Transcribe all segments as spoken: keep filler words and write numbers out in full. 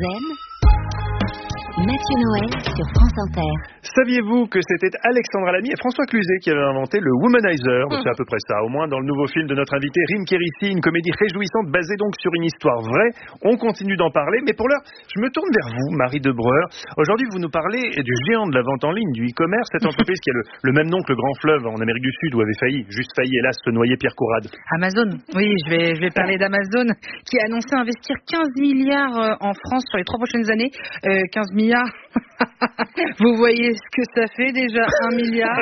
J'aime Mathieu Noël sur France Inter. Saviez-vous que c'était Alexandra Lamy et François Cluzet qui avaient inventé le Womanizer? mmh. C'est à peu près ça, au moins dans le nouveau film de notre invité Rim Kérissi, une comédie réjouissante basée donc sur une histoire vraie. On continue d'en parler, mais pour l'heure, je me tourne vers vous, Marie Debreur. Aujourd'hui, vous nous parlez du géant de la vente en ligne, du e-commerce, cette entreprise qui a le, le même nom que le Grand Fleuve en Amérique du Sud, où avait failli, juste failli, hélas, se noyer Pierre Courade. Amazon, oui, je vais, je vais parler d'Amazon, qui a annoncé investir quinze milliards en France sur les trois prochaines années. Euh, quinze milliards Vous voyez ce que ça fait déjà, un milliard.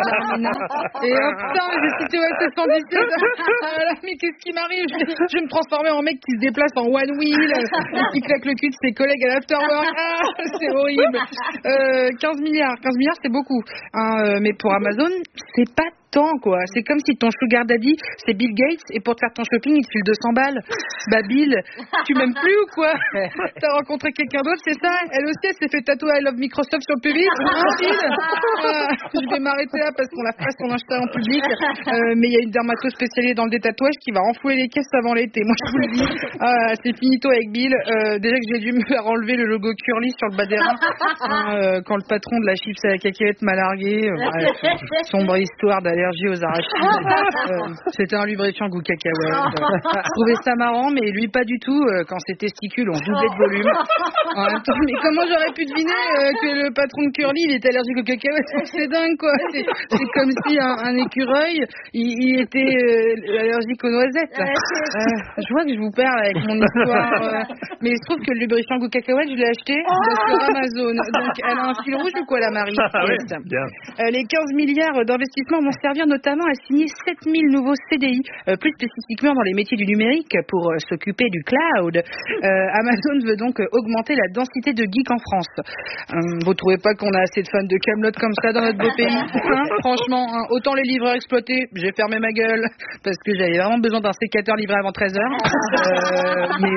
Et oh putain, j'ai cité O S S cent dix-sept. Ah, mais qu'est-ce qui m'arrive? je, je vais me transformer en mec qui se déplace en one wheel et qui claque le cul de ses collègues à l'afterwork. Ah, c'est horrible. Euh, quinze milliards, quinze milliards c'est beaucoup. Hein, mais pour Amazon, c'est pas tant quoi. C'est comme si ton sugar daddy c'est Bill Gates et pour te faire ton shopping il te file deux cents balles. Bah Bill, tu m'aimes plus ou quoi? T'as rencontré quelqu'un d'autre, c'est ça? Elle aussi elle s'est fait tatouer I love Microsoft sur le pubis. Hein, Bill euh, Je vais m'arrêter là parce qu'on la fasse son Insta en public. Euh, mais il y a une dermato spécialisée dans le détatouage qui va renflouer les caisses avant l'été. Moi je vous le dis. Ah, c'est finito avec Bill. Euh, déjà que j'ai dû me faire enlever le logo Curly sur le bas des reins hein, euh, quand le patron de la chips à la cacahuète m'a largué. Euh, bref, sombre histoire d'aller aux arachides. euh, c'était un lubrifiant goût cacahuète. Euh, je trouvais ça marrant, mais lui pas du tout. Euh, quand ses testicules ont doublé de volume. En même temps, mais comment j'aurais pu deviner euh, que le patron de Curly il était allergique aux cacahuètes? C'est dingue quoi. C'est, c'est comme si un, un écureuil il, il était euh, allergique aux noisettes. Euh, je vois que je vous perds avec mon histoire. Euh, mais il se trouve que le lubrifiant goût cacahuète je l'ai acheté sur Amazon. Donc elle a un fil rouge ou quoi la Marie? Ah, yes. oui, bien. Euh, les quinze milliards d'investissements vont servir notamment à signer sept mille nouveaux C D I, euh, plus spécifiquement dans les métiers du numérique pour euh, s'occuper du cloud. Euh, Amazon veut donc euh, augmenter la densité de geeks en France. Euh, vous trouvez pas qu'on a assez de fans de Kaamelott comme ça dans notre beau pays hein? Franchement, hein, autant les livreurs exploités, j'ai fermé ma gueule parce que j'avais vraiment besoin d'un sécateur livré avant treize heures. Euh, mais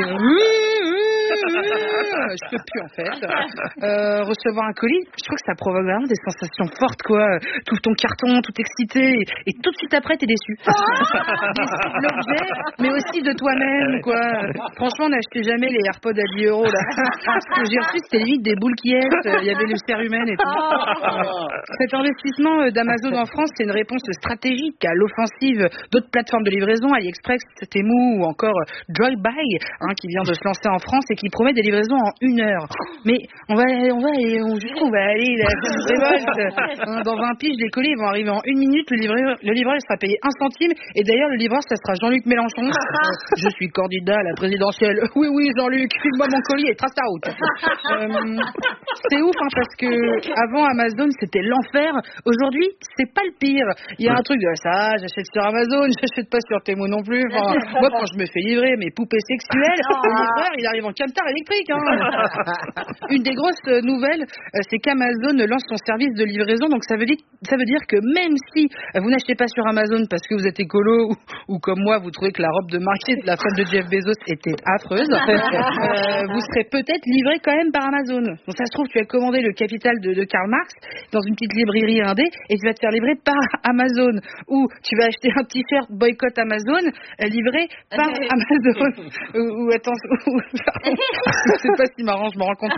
je peux plus en fait. Euh, recevoir un colis, je trouve que ça provoque vraiment des sensations fortes quoi. Tout ton carton, tout excité et, et tout de suite après t'es déçu. Déçu de l'objet, mais aussi de toi-même quoi. Franchement, n'achetez jamais les AirPods à dix euros là. Ce que j'ai reçu c'était limite des boules qui est. Il y avait le cérumen et tout. Cet investissement d'Amazon en France, c'est une réponse stratégique à l'offensive d'autres plateformes de livraison, AliExpress, Temu ou encore Joybuy, hein, qui vient de se lancer en France et qui promet des livraisons en une heure. Mais on va, on va, on, jusqu'où on va aller la révolte. Dans vingt piges, les colis ils vont arriver en une minute. Le livreur, le livreur il sera payé un centime. Et d'ailleurs, le livreur, ça sera Jean-Luc Mélenchon. Euh, je suis candidat à la présidentielle. Oui, oui, Jean-Luc, file-moi mon colis et trace ta route. Euh, c'est ouf, hein, parce que avant Amazon, c'était l'enfer. Aujourd'hui, c'est pas le pire. Il y a un truc de ça, j'achète sur Amazon, j'achète pas sur Temu non plus. Enfin, moi, quand je me fais livrer mes poupées sexuelles, le livreur, il arrive en camtar électrique. Hein. Une des grosses nouvelles, c'est qu'Amazon lance son service de livraison. Donc ça veut dire, ça veut dire que même si vous n'achetez pas sur Amazon parce que vous êtes écolo ou, ou comme moi, vous trouvez que la robe de mariée de la femme de Jeff Bezos était affreuse, euh, vous serez peut-être livré quand même par Amazon. Donc ça se trouve, tu as commandé le Capital de, de Karl Marx dans une petite librairie indé et tu vas te faire livrer par Amazon. Ou tu vas acheter un t-shirt boycott Amazon euh, livré par Amazon. ou, ou attends, ou, pardon, je sais pas si marrant, je me rends compte.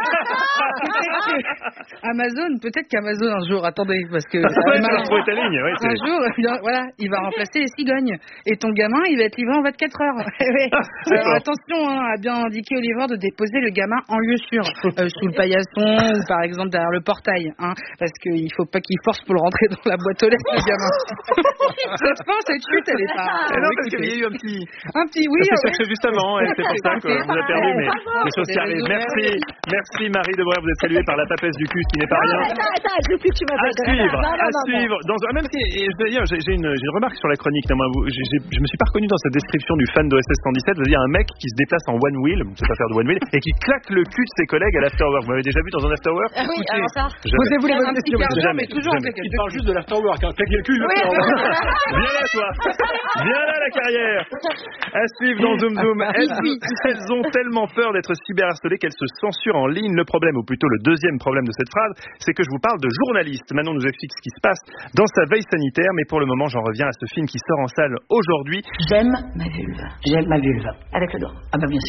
Amazon, peut-être qu'Amazon un jour, attendez, parce que ouais, mal, ta ligne, ouais, un jour, bien, voilà, il va remplacer les cigognes et ton gamin, il va être livré en vingt-quatre heures. ouais. Alors, attention hein, à bien indiquer au livreur de déposer le gamin en lieu sûr, euh, sous le paillasson ou par exemple derrière le portail, hein, parce qu'il faut pas qu'il force pour le rentrer dans la boîte aux lettres le gamin. Cette fin, cette chute, elle est pas. Ah non, parce qu'il y a eu un petit, un petit, oui. C'est cherché juste avant, et c'est pour ça qu'on vous a perdu, mais les choses qui arrivent. Merci, merci Marie Debreur, vous êtes saluée par la papesse du cul, ce qui n'est pas rien. Attends, attends, je veux plus que tu m'appelles. À suivre, non, non, à non, suivre. Non. Dans, même si, d'ailleurs, j'ai, j'ai, une, j'ai une remarque sur la chronique. Non, moi, j'ai, j'ai, je me suis pas reconnu dans cette description du fan d'O S S cent dix-sept. Il y a un mec qui se déplace en one wheel, on ne sait pas faire de one wheel, et qui claque le cul de ses collègues à l'afterwork. Vous m'avez déjà vu dans un afterwork? Ah oui, alors ça. Posez-vous les bonnes questions. Jamais, mais toujours jamais. Il parle juste de l'afterwork, hein. Claquer le cul. Oui. Viens là, toi. Viens là, la carrière. À suivre dans Zoom Zoom. Elles, elles ont tellement peur d'être cyberharcelées qu'elles se censurent en ligne. Le problème, ou plutôt le deuxième problème de cette phrase, c'est que je vous parle de journalistes. Manon nous explique ce qui se passe dans sa veille sanitaire, mais pour le moment, j'en reviens à ce film qui sort en salle aujourd'hui. J'aime ma vulve. J'aime ma vulve. Avec le doigt. Ah bah bien sûr.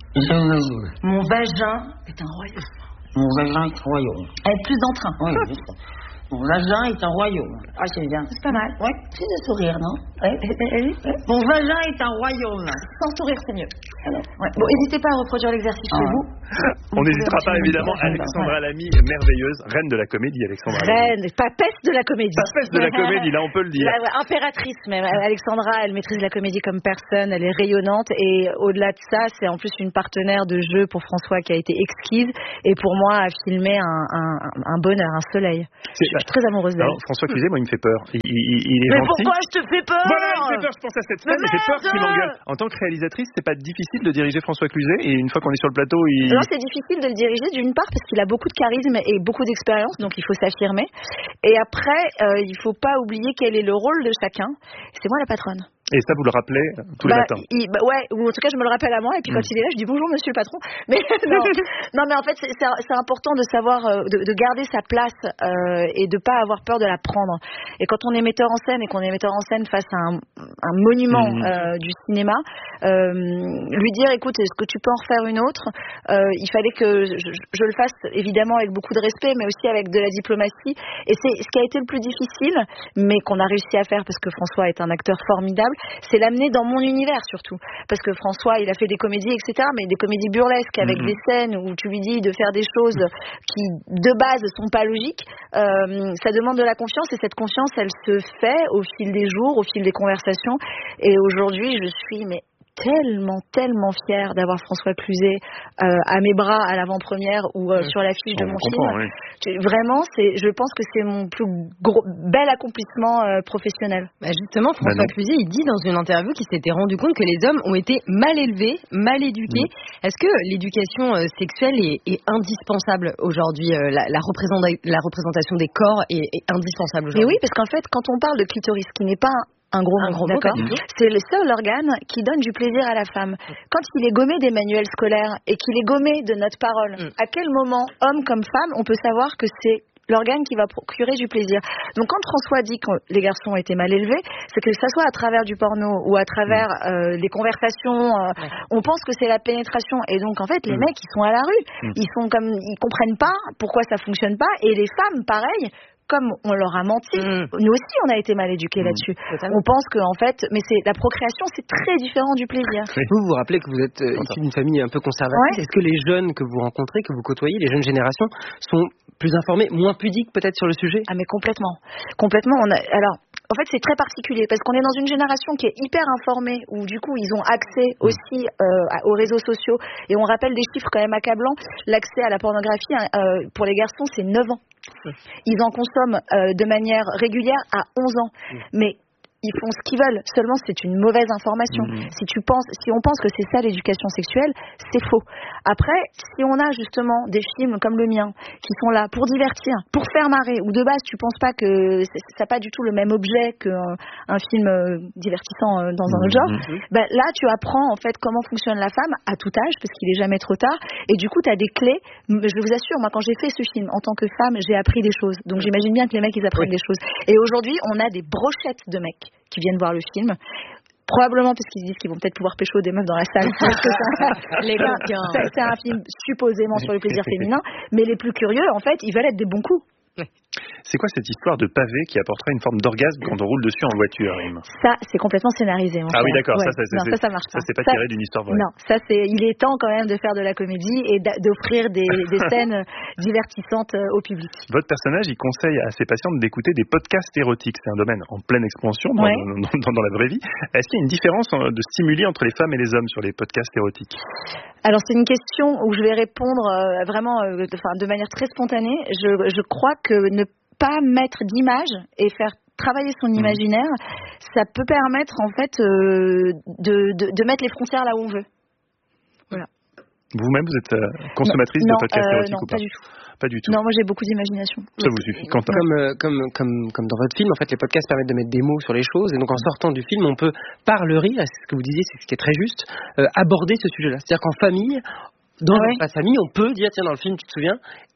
Mon vagin est un royaume. Mon vagin est un royaume. Avec plus d'entrain. Oui, juste. Mon vagin est un royaume. Ah, c'est bien. C'est pas mal. Ouais, plus de sourire, non? Ouais. Ouais. Mon vagin est un royaume. Sans sourire, c'est mieux. Alors, ouais. Bon, n'hésitez pas à reproduire l'exercice ah. chez vous. On n'hésitera pas, évidemment. Alexandra Lamy, merveilleuse, reine de la comédie, Alexandra Lamy. Reine, papesse de la comédie. Papesse de la comédie, là, on peut le dire. La, ouais, impératrice même. Alexandra, elle maîtrise la comédie comme personne, elle est rayonnante et au-delà de ça, c'est en plus une partenaire de jeu pour François qui a été exquise et pour moi a filmé un, un, un bonheur, un soleil. Je suis très amoureuse d'elle. Alors, François Cluzet, moi, il me fait peur. Il, il, il est mais gentil. pourquoi je te fais peur? Voilà, il me fait peur, je pense à cette scène, mais j'ai peur qu'il m'engueule. En tant que réalisatrice, c'est pas difficile de diriger François Cluzet et une fois qu'on est sur le plateau, il... Non, c'est difficile de le diriger d'une part parce qu'il a beaucoup de charisme et beaucoup d'expérience, donc il faut s'affirmer. Et après, euh, il faut pas oublier quel est le rôle de chacun. C'est moi la patronne. Et ça, vous le rappelez tous bah, les matins. Il, bah, ouais, ou en tout cas, je me le rappelle à moi. Et puis quand mmh. il est là, je dis bonjour, monsieur le patron. Mais non, non, mais en fait, c'est, c'est important de savoir, euh, de, de garder sa place euh, et de pas avoir peur de la prendre. Et quand on est metteur en scène et qu'on est metteur en scène face à un, un monument mmh. euh, du cinéma, euh, lui dire, écoute, est-ce que tu peux en refaire une autre? euh, Il fallait que je, je le fasse évidemment avec beaucoup de respect, mais aussi avec de la diplomatie. Et c'est ce qui a été le plus difficile, mais qu'on a réussi à faire parce que François est un acteur formidable. C'est l'amener dans mon univers surtout, parce que François il a fait des comédies etc, mais des comédies burlesques avec mmh. des scènes où tu lui dis de faire des choses qui de base sont pas logiques. Euh, ça demande de la confiance et cette confiance elle se fait au fil des jours, au fil des conversations et aujourd'hui je suis mais tellement, tellement fière d'avoir François Cluzet euh, à mes bras à l'avant-première ou euh, sur l'affiche de mon film. Oui. Vraiment, c'est, je pense que c'est mon plus gros, bel accomplissement euh, professionnel. Bah justement, François bah Cluzet, il dit dans une interview qu'il s'était rendu compte que les hommes ont été mal élevés, mal éduqués. Mmh. Est-ce que l'éducation euh, sexuelle est, est indispensable aujourd'hui euh, la, la, représenta- la représentation des corps est, est indispensable aujourd'hui? Et oui, parce qu'en fait, quand on parle de clitoris, qui n'est pas un gros un mot, gros d'accord. Mot, c'est le seul organe qui donne du plaisir à la femme. Quand il est gommé des manuels scolaires et qu'il est gommé de notre parole, mm. à quel moment, homme comme femme, on peut savoir que c'est l'organe qui va procurer du plaisir. Donc quand François dit que les garçons ont été mal élevés, c'est que ça soit à travers du porno ou à travers euh, des conversations, euh, ouais. on pense que c'est la pénétration. Et donc en fait, les mm. mecs, ils sont à la rue. Mm. Ils sont comme, ils comprennent pas pourquoi ça fonctionne pas. Et les femmes, pareil. Comme on leur a menti, mmh. nous aussi on a été mal éduqués mmh. là-dessus. Totalement. On pense que en fait, mais c'est la procréation, c'est très différent du plaisir. Oui. Vous vous rappelez que vous êtes euh, issu d'une famille un peu conservatrice. Ouais. Est-ce que les jeunes que vous rencontrez, que vous côtoyez, les jeunes générations, sont plus informés, moins pudiques peut-être sur le sujet? Ah mais complètement, complètement. On a, alors. En fait, c'est très particulier parce qu'on est dans une génération qui est hyper informée où du coup, ils ont accès aussi euh, aux réseaux sociaux et on rappelle des chiffres quand même accablants. L'accès à la pornographie euh, pour les garçons, c'est neuf ans. Ils en consomment euh, de manière régulière à onze ans. Mais ils font ce qu'ils veulent. Seulement, c'est une mauvaise information. Mmh. Si tu penses, si on pense que c'est ça l'éducation sexuelle, c'est faux. Après, si on a justement des films comme le mien qui sont là pour divertir, pour faire marrer, ou de base tu penses pas que ça n'a pas du tout le même objet qu'un un film euh, divertissant euh, dans un autre genre, mmh. ben là tu apprends en fait comment fonctionne la femme à tout âge parce qu'il est jamais trop tard. Et du coup, tu as des clés. Je vous assure, moi quand j'ai fait ce film en tant que femme, j'ai appris des choses. Donc j'imagine bien que les mecs ils apprennent oui. des choses. Et aujourd'hui, on a des brochettes de mecs qui viennent voir le film. Probablement parce qu'ils se disent qu'ils vont peut-être pouvoir pécho des meufs dans la salle. Parce que c'est, les gars, c'est, c'est un film supposément sur le plaisir féminin. Mais les plus curieux, en fait, ils veulent être des bons coups. C'est quoi cette histoire de pavé qui apporterait une forme d'orgasme quand on roule dessus en voiture, Rim? Ça, c'est complètement scénarisé. Ah oui, d'accord. Ouais. Ça, ça, non, c'est, ça, ça marche pas. Ça, c'est pas ça, tiré d'une histoire vraie. Non, ça, c'est. Il est temps quand même de faire de la comédie et d'offrir des, des scènes divertissantes au public. Votre personnage, il conseille à ses patientes d'écouter des podcasts érotiques. C'est un domaine en pleine expansion dans, ouais. dans, dans, dans la vraie vie. Est-ce qu'il y a une différence de stimuli entre les femmes et les hommes sur les podcasts érotiques? Alors, c'est une question où je vais répondre euh, vraiment euh, de, de manière très spontanée. Je, je crois que ne pas mettre d'image et faire travailler son imaginaire, ça peut permettre en fait euh, de, de, de mettre les frontières là où on veut. Voilà. Vous-même, vous êtes euh, consommatrice non, de podcasts euh, érotiques non, ou pas? Pas du tout. Pas du tout. Non, moi j'ai beaucoup d'imagination. Ça vous suffit. Quentin. Comme, euh, comme, comme, comme dans votre film, en fait, les podcasts permettent de mettre des mots sur les choses. Et donc, en sortant du film, on peut, par le rire, c'est ce que vous disiez, c'est ce qui est très juste, euh, aborder ce sujet-là. C'est-à-dire qu'en famille, dans ah ouais. la famille, on peut dire, tiens, dans le film, tu te souviens,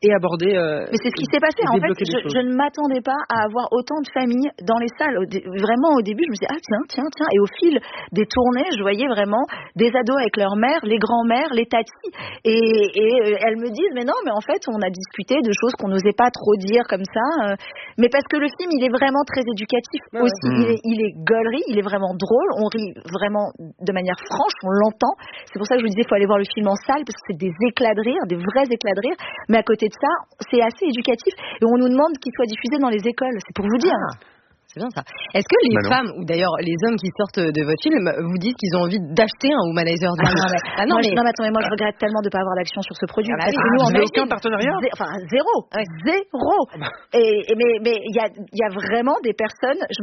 et aborder. Euh, Mais c'est ce qui s'est passé. En fait, je, je ne m'attendais pas à avoir autant de familles dans les salles. Au dé- vraiment, au début, je me disais, ah tiens, tiens, tiens. Et au fil des tournées, je voyais vraiment des ados avec leur mère, les grands-mères, les tatis. Et, et euh, elles me disent, mais non, mais en fait, on a discuté de choses qu'on n'osait pas trop dire comme ça. Euh, mais parce que le film, il est vraiment très éducatif ouais, aussi. ouais. Il est, il est gaulerie, il est vraiment drôle. On rit vraiment de manière franche, on l'entend. C'est pour ça que je vous disais, il faut aller voir le film en salle parce que c'est des éclats de rire, des vrais éclats de rire. Mais à côté de ça, c'est assez éducatif et on nous demande qu'il soit diffusé dans les écoles. C'est pour vous dire. Ah. C'est bien ça. Est-ce que les bah femmes, ou d'ailleurs les hommes qui sortent de votre film, vous disent qu'ils ont envie d'acheter un Womanizer Ah non, mais, ah non, moi, mais... je, non, mais attends, mais moi je regrette tellement de ne pas avoir d'action sur ce produit. Ah bah parce oui. que nous, Ah, on vous a avez aucun partenariat zé- Enfin, zéro. Ouais. Zéro. Et, et mais mais il y a, y a vraiment des personnes. Je